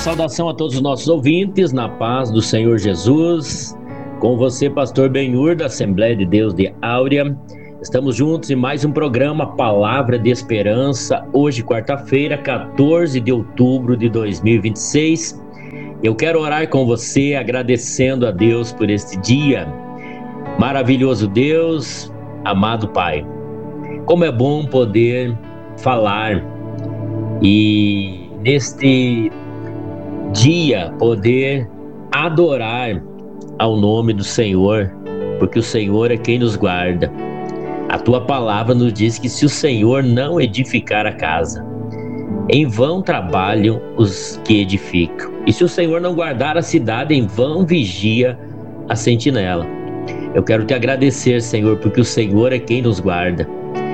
saudação a todos os nossos ouvintes, na paz do Senhor Jesus. Com você, pastor Benhur, da Assembleia de Deus de Áurea. Estamos juntos em mais um programa Palavra de Esperança. Hoje, quarta-feira, 14 de outubro de 2026. Eu quero orar com você, agradecendo a Deus por este dia. Maravilhoso Deus, amado Pai. Como é bom poder falar e neste dia poder adorar ao nome do Senhor, porque o Senhor é quem nos guarda. A tua palavra nos diz que se o Senhor não edificar a casa, em vão trabalham os que edificam. E se o Senhor não guardar a cidade, em vão vigia a sentinela. Eu quero te agradecer, Senhor, porque o Senhor é quem nos guarda.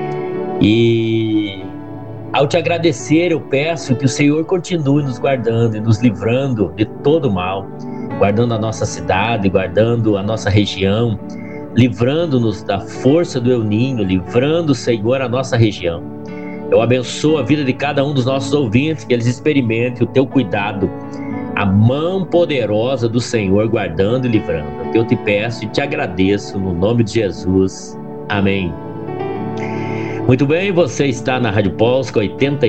E ao te agradecer, eu peço que o Senhor continue nos guardando e nos livrando de todo mal, guardando a nossa cidade, guardando a nossa região, livrando-nos da força do El Ninho, livrando, Senhor, a nossa região. Eu abençoo a vida de cada um dos nossos ouvintes, que eles experimentem o teu cuidado, a mão poderosa do Senhor guardando e livrando. Eu te peço e te agradeço no nome de Jesus. Amém. Muito bem, você está na Rádio Polska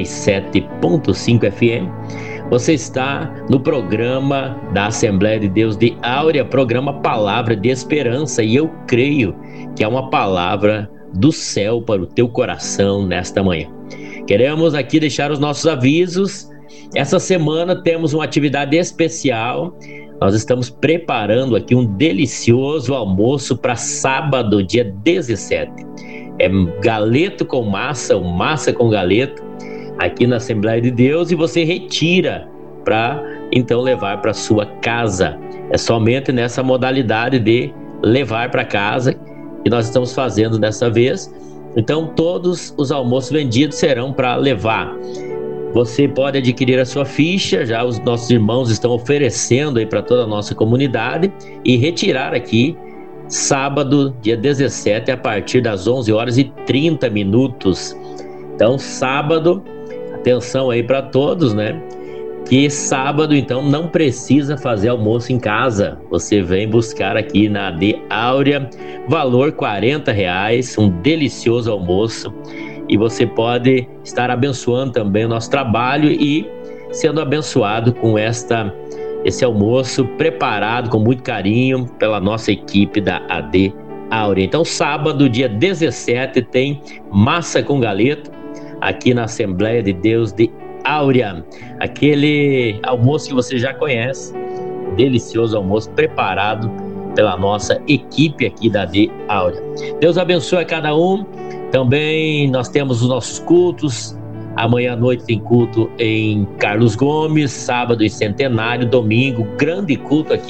87.5 FM. Você está no programa da Assembleia de Deus de Áurea, programa Palavra de Esperança, e eu creio que é uma palavra do céu para o teu coração nesta manhã. Queremos aqui deixar os nossos avisos. Essa semana temos uma atividade especial. Nós estamos preparando aqui um delicioso almoço para sábado, dia 17. É galeto com massa, ou massa com galeto, aqui na Assembleia de Deus, e você retira para então levar para sua casa. É somente nessa modalidade de levar para casa que nós estamos fazendo dessa vez. Então todos os almoços vendidos serão para levar. Você pode adquirir a sua ficha, já os nossos irmãos estão oferecendo aí para toda a nossa comunidade, e retirar aqui sábado, dia 17, a partir das 11h30. Então, sábado, atenção aí para todos, né? Que sábado, então, não precisa fazer almoço em casa. Você vem buscar aqui na De Áurea, valor R$40, um delicioso almoço. E você pode estar abençoando também o nosso trabalho e sendo abençoado com esse almoço preparado com muito carinho pela nossa equipe da AD Áurea. Então, sábado, dia 17, tem massa com galeto aqui na Assembleia de Deus de Áurea. Aquele almoço que você já conhece, delicioso almoço preparado pela nossa equipe aqui da AD Áurea. Deus abençoe a cada um. Também nós temos os nossos cultos. Amanhã à noite tem culto em Carlos Gomes, sábado em Centenário, domingo, grande culto aqui